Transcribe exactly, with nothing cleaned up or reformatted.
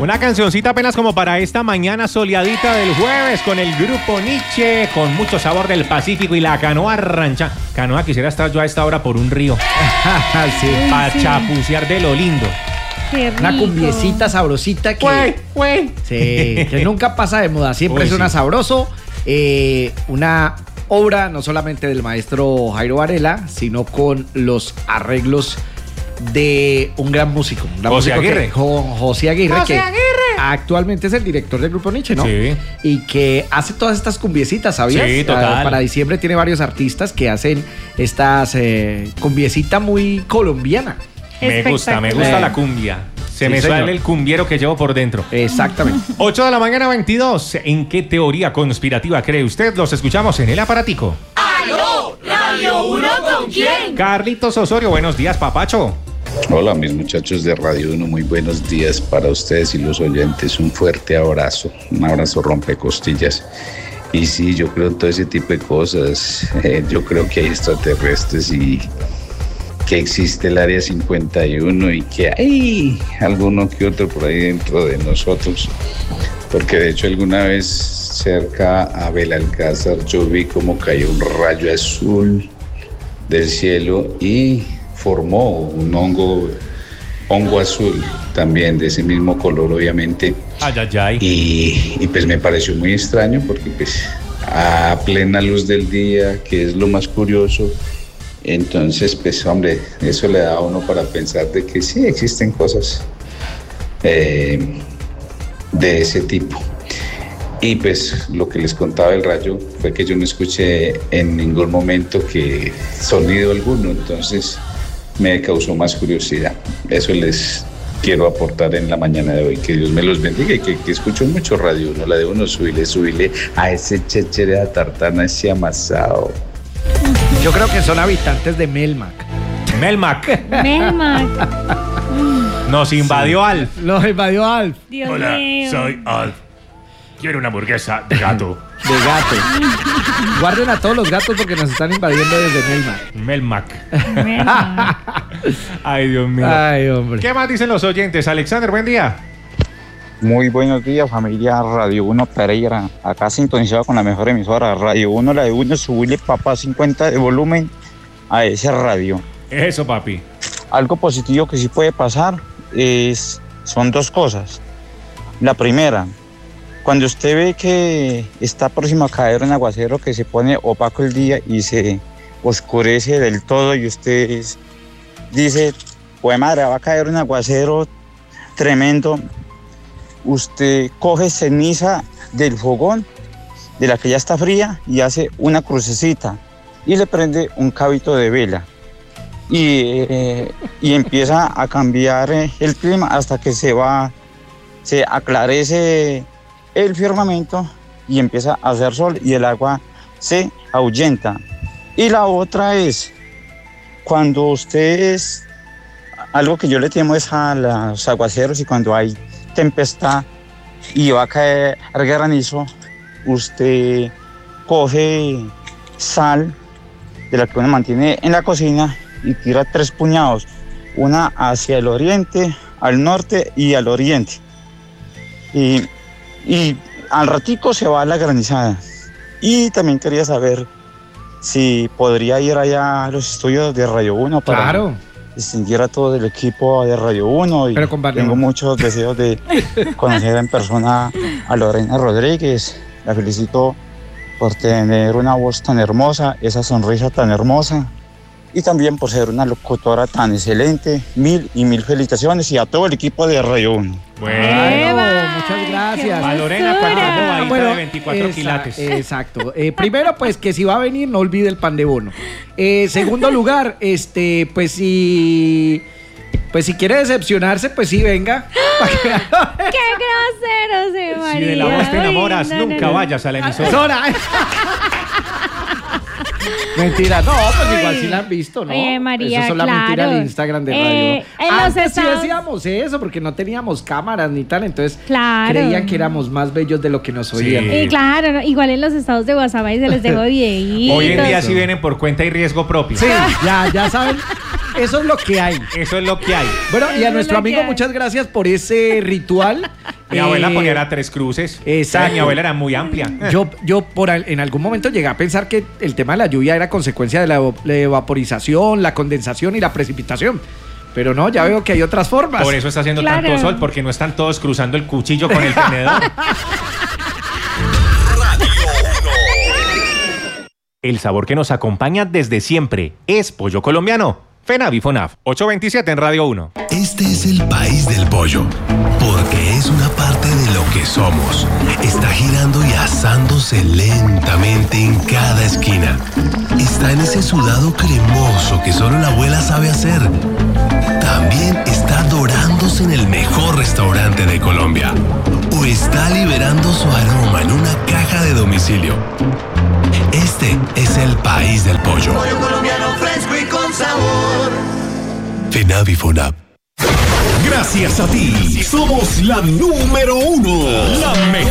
Una cancioncita apenas como para esta mañana soleadita del jueves con el grupo Nietzsche, con mucho sabor del Pacífico y la canoa rancha. Canoa, quisiera estar yo a esta hora por un río. Sí, para sí. chapucear de lo lindo. Qué rico. Una cumbiecita sabrosita que... Güey, güey. Sí, que nunca pasa de moda. Siempre Uy, suena sí. sabroso. Eh, una obra no solamente del maestro Jairo Varela, sino con los arreglos de un gran músico. Un gran José músico Aguirre. Que, jo, José Aguirre. José que Aguirre. Actualmente es el director del grupo Nietzsche, ¿no? Sí. Y que hace todas estas cumbiecitas, ¿sabías? Sí, total. Ah, para diciembre tiene varios artistas que hacen estas eh, cumbiecita muy colombiana. Me gusta, me gusta la cumbia. Se Sí, me señor. sale el cumbiero que llevo por dentro. Exactamente. ocho de la mañana, veintidós. ¿En qué teoría conspirativa cree usted? Los escuchamos en el aparatico. ¡Aló! ¿Radio uno con quién? Carlitos Osorio, buenos días, papacho. Hola mis muchachos de Radio uno, muy buenos días para ustedes y los oyentes, un fuerte abrazo, un abrazo rompecostillas. Y sí, yo creo en todo ese tipo de cosas, eh, yo creo que hay extraterrestres y que existe el área cincuenta y uno y que hay alguno que otro por ahí dentro de nosotros, porque de hecho alguna vez cerca a Belalcázar yo vi como cayó un rayo azul del cielo y formó un hongo, hongo azul también de ese mismo color obviamente. Ay, ay, ay. Y, y pues me pareció muy extraño porque pues a plena luz del día, que es lo más curioso, entonces pues hombre, eso le da a uno para pensar de que sí existen cosas eh, de ese tipo. Y pues lo que les contaba del rayo fue que yo no escuché en ningún momento que sonido alguno, entonces me causó más curiosidad. Eso les quiero aportar en la mañana de hoy. Que Dios me los bendiga y que, que escucho mucho Radio Uno. La de uno, subile, subile a ese chéchere, a tartana, ese amasado. Yo creo que son habitantes de Melmac. Melmac. Melmac. Nos invadió Alf. Los invadió Alf. Dios Hola, mío. soy Alf. Quiero una hamburguesa de gato. De gato. Guarden a todos los gatos porque nos están invadiendo desde Melmac. Melmac. Melmac. Ay, Dios mío. Ay, hombre. ¿Qué más dicen los oyentes? Alexander, buen día. Muy buenos días, familia Radio uno Pereira. Acá sintonizado con la mejor emisora. Radio uno, la de uno, subirle papá cincuenta de volumen a ese radio. Eso, papi. Algo positivo que sí puede pasar es, son dos cosas. La primera, cuando usted ve que está próximo a caer un aguacero que se pone opaco el día y se oscurece del todo y usted dice, pues madre, va a caer un aguacero tremendo, usted coge ceniza del fogón, de la que ya está fría, y hace una crucecita y le prende un cabito de vela y, eh, y empieza a cambiar eh, el clima hasta que se va, se aclarece el firmamento y empieza a hacer sol y el agua se ahuyenta. Y la otra es cuando ustedes, algo que yo le temo es a los aguaceros y cuando hay tempestad y va a caer granizo, usted coge sal de la que uno mantiene en la cocina y tira tres puñados, una hacia el oriente, al norte y al oriente. Y Y al ratico se va la granizada. Y también quería saber si podría ir allá a los estudios de Radio uno para Claro. distinguir a todo el equipo de Radio uno. Y Pero con Barrio tengo uno. muchos deseos de conocer en persona a Lorena Rodríguez. La felicito por tener una voz tan hermosa, esa sonrisa tan hermosa. Y también por ser una locutora tan excelente. Mil y mil felicitaciones y a todo el equipo de Radio uno. Bueno. Eva, muchas gracias. qué A Lorena, cuando hermosura. bobadita Bueno, de veinticuatro esa- quilates. Exacto. Eh, primero, pues que si va a venir, no olvide el pan de bono. Eh, segundo lugar, este, pues si, pues si quiere decepcionarse, pues sí, venga. Qué grosero, sí, María. Si de la voz te enamoras, Uy, no, nunca no, no. vayas a la emisora. Sora. Mentira, no, pues Ay. igual sí la han visto, ¿no? Oye, María, Eso es la mentira claro. del Instagram de Eh, Radio. en los Antes sí estados- decíamos eso, porque no teníamos cámaras ni tal, entonces Claro. creían que éramos más bellos de lo que nos oían. Sí. Y claro, ¿no? Igual en los estados de WhatsApp ahí se les dejó videitos. Hoy en día sí vienen por cuenta y riesgo propio. Sí, ya, ya saben, eso es lo que hay. Eso es lo que hay. Bueno, y a Eso nuestro es lo que amigo, hay. muchas gracias por ese ritual. Mi abuela Eh, ponía era tres cruces. exacto. Mi abuela era muy amplia. Yo, yo por al- en algún momento llegué a pensar que el tema de la lluvia era consecuencia de la, evo- la evaporización, la condensación y la precipitación. Pero no, ya veo que hay otras formas. Por eso está haciendo Claro. tanto sol, porque no están todos cruzando el cuchillo con el tenedor. El sabor que nos acompaña desde siempre es pollo colombiano. FENAVI-FONAF, ocho veintisiete en Radio uno. Este es el país del pollo, porque es una parte de lo que somos. Está girando y asándose lentamente en cada esquina. Está en ese sudado cremoso que solo la abuela sabe hacer. También está dorándose en el mejor restaurante de Colombia. O está liberando su aroma en una caja de domicilio. Este es el país del pollo. Pollo colombiano fresco y con sabor. FENAVI-FONAP. Gracias a ti, somos la número uno. La mejor.